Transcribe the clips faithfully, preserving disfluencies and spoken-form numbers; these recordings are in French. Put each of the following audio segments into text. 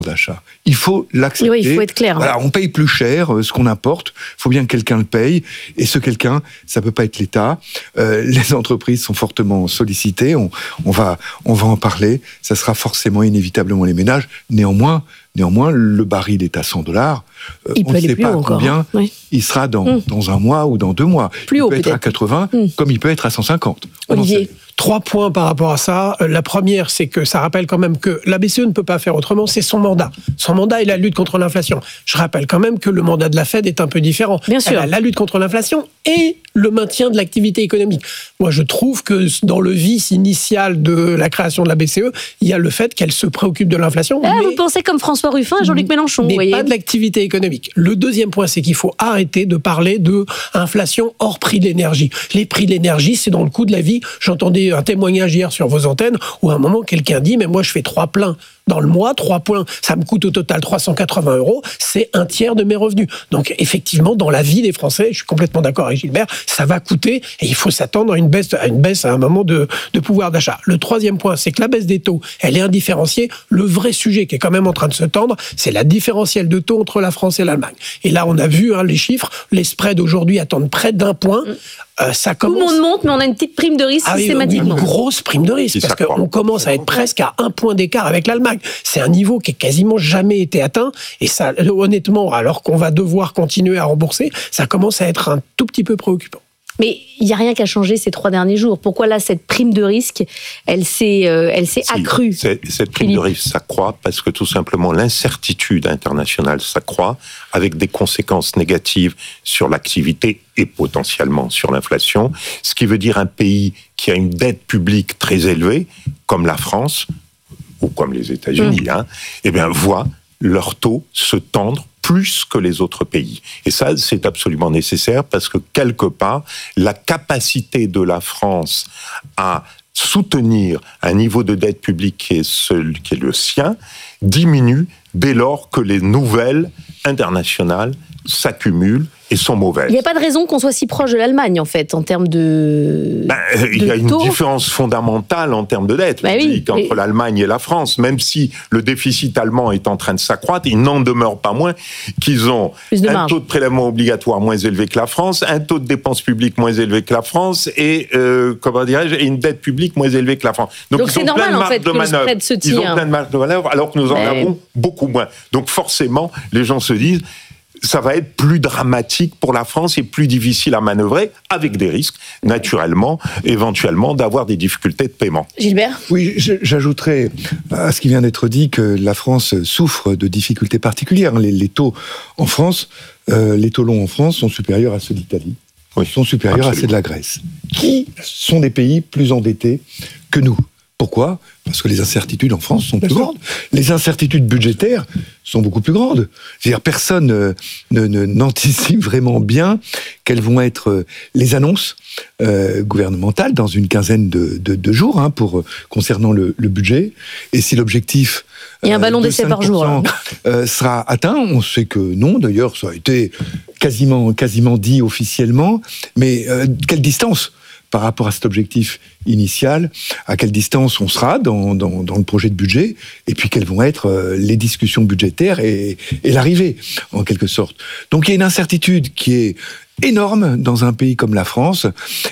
d'achat. Il faut l'accepter. Oui, il faut être clair. Voilà, on paye plus cher euh, ce qu'on importe. Il faut bien que quelqu'un le paye. Et ce quelqu'un, ça peut pas être l'État. Euh, les entreprises sont fortement sollicitées. On, on va, on va en parler. Ça sera forcément inévitablement les ménages. Néanmoins, néanmoins, le baril est à cent dollars. Euh, il on peut ne sait pas encore, combien hein. Oui. il sera dans, mmh. dans un mois ou dans deux mois. Plus il haut, peut être peut-être. à quatre-vingts, mmh. comme il peut être à cent cinquante. Olivier. Trois points par rapport à ça. La première, c'est que ça rappelle quand même que la B C E ne peut pas faire autrement, c'est son mandat. Son mandat est la lutte contre l'inflation. Je rappelle quand même que le mandat de la Fed est un peu différent. Bien sûr. Elle a la lutte contre l'inflation et le maintien de l'activité économique. Moi, je trouve que dans le vice initial de la création de la B C E, il y a le fait qu'elle se préoccupe de l'inflation. Ah, mais... Vous pensez comme François Ruffin et Jean-Luc Mélenchon, mais vous voyez. pas de l'activité économique. Le deuxième point, c'est qu'il faut arrêter de parler de inflation hors prix de l'énergie. Les prix de l'énergie, c'est dans le coût de la vie. J'entendais un témoignage hier sur vos antennes où à un moment quelqu'un dit mais moi je fais trois pleins dans le mois, trois points, ça me coûte au total trois cent quatre-vingts euros, c'est un tiers de mes revenus. Donc effectivement, dans la vie des Français, je suis complètement d'accord avec Gilbert, ça va coûter et il faut s'attendre à une baisse, à une baisse à un moment de, de pouvoir d'achat. Le troisième point, c'est que la baisse des taux, elle est indifférenciée. Le vrai sujet qui est quand même en train de se tendre, c'est la différentielle de taux entre la France et l'Allemagne. Et là, on a vu hein, les chiffres, les spreads aujourd'hui attendent près d'un point. Euh, ça commence... Tout le monde monte, mais on a une petite prime de risque ah oui, systématiquement. Une grosse prime de risque, Et parce qu'on commence à être croit. presque à un point d'écart avec l'Allemagne. C'est un niveau qui est quasiment jamais été atteint, et ça, honnêtement, alors qu'on va devoir continuer à rembourser, ça commence à être un tout petit peu préoccupant. Mais il n'y a rien qu'à changer ces trois derniers jours. Pourquoi là, cette prime de risque, elle s'est, euh, elle s'est Si, accrue c'est- Cette prime Philippe. de risque s'accroît parce que tout simplement l'incertitude internationale s'accroît avec des conséquences négatives sur l'activité et potentiellement sur l'inflation. Ce qui veut dire un pays qui a une dette publique très élevée, comme la France ou comme les États-Unis, mmh. hein, eh bien, voit leur taux se tendre plus que les autres pays. Et ça, c'est absolument nécessaire parce que, quelque part, la capacité de la France à soutenir un niveau de dette publique qui est, celui, qui est le sien diminue dès lors que les nouvelles internationales s'accumulent et sont mauvaises. Il n'y a pas de raison qu'on soit si proche de l'Allemagne, en fait, en termes de. Ben, il y a une taux. différence fondamentale en termes de dette Ben oui, entre mais... l'Allemagne et la France. Même si le déficit allemand est en train de s'accroître, il n'en demeure pas moins qu'ils ont de un marge. taux de prélèvement obligatoire moins élevé que la France, un taux de dépenses publiques moins élevé que la France et, euh, comment dirais-je, et une dette publique moins élevée que la France. Donc, Donc c'est ils ont normal, plein de en marge fait, de que le manœuvre. spread se Ils ont tire. plein de marge de manœuvre alors que nous en Mais... avons beaucoup moins. Donc forcément, les gens se disent ça va être plus dramatique pour la France et plus difficile à manœuvrer, avec des risques, naturellement, éventuellement, d'avoir des difficultés de paiement. Gilbert ? Oui, j'ajouterais à ce qui vient d'être dit que la France souffre de difficultés particulières. Les, les taux en France, euh, les taux longs en France sont supérieurs à ceux d'Italie, Oui, sont supérieurs absolument. à ceux de la Grèce, qui sont des pays plus endettés que nous. Pourquoi ? Parce que les incertitudes en France sont plus grandes. Les incertitudes budgétaires sont beaucoup plus grandes. C'est-à-dire, personne euh, ne, ne, n'anticipe vraiment bien quelles vont être euh, les annonces euh, gouvernementales dans une quinzaine de, de, de jours hein, pour, euh, concernant le, le budget. Et si l'objectif Il y a un ballon de d'essai par jour, là. euh, sera atteint, on sait que non. D'ailleurs, ça a été quasiment, quasiment dit officiellement. Mais euh, quelle distance par rapport à cet objectif initial, à quelle distance on sera dans, dans, dans le projet de budget, et puis quelles vont être euh, les discussions budgétaires et, et l'arrivée, en quelque sorte. Donc il y a une incertitude qui est énorme dans un pays comme la France,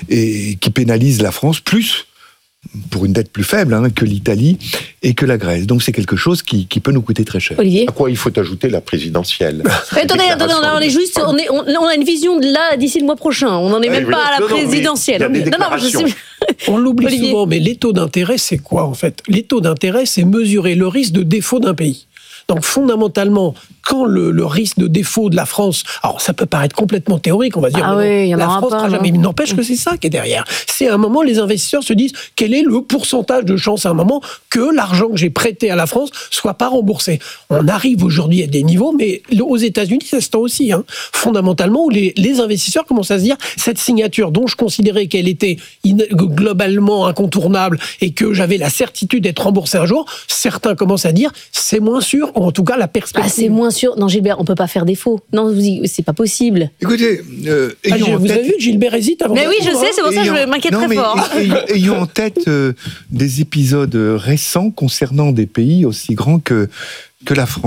et qui pénalise la France plus, pour une dette plus faible hein, que l'Italie et que la Grèce. Donc c'est quelque chose qui, qui peut nous coûter très cher. Olivier ? À quoi il faut ajouter la présidentielle. Mais attendez, attendez, on est juste, on, est, on, on a une vision de là d'ici le mois prochain. On n'en est même oui, pas à la non, non, présidentielle. mais il y a des non, non, je sais. On l'oublie Olivier. souvent, mais les taux d'intérêt, c'est quoi en fait ? Les taux d'intérêt, c'est mesurer le risque de défaut d'un pays. Donc fondamentalement, quand le, le risque de défaut de la France, alors ça peut paraître complètement théorique, on va dire, Ah mais non, oui, il y en la aura France pas, sera non. jamais. Mais n'empêche que c'est ça qui est derrière. C'est à un moment, les investisseurs se disent quel est le pourcentage de chance à un moment que l'argent que j'ai prêté à la France soit pas remboursé. On arrive aujourd'hui à des niveaux, mais aux États-Unis, ça se tend aussi, hein, fondamentalement, où les, les investisseurs commencent à se dire cette signature dont je considérais qu'elle était in, globalement incontournable et que j'avais la certitude d'être remboursé un jour, certains commencent à dire c'est moins sûr, ou en tout cas la perspective. Ah, c'est moins sûr. Non, Gilbert, on peut pas faire défaut. Non, vous- c'est pas possible. Écoutez, euh, Ah, ayons j'ai- en vous tête- avez vu, Gilbert hésite avant Mais de oui, je répondre, sais, c'est pour ça que je Ayons- m'inquiète non, très mais fort. ayons- Ayons en tête euh, des épisodes récents concernant des pays aussi grands que, que la France.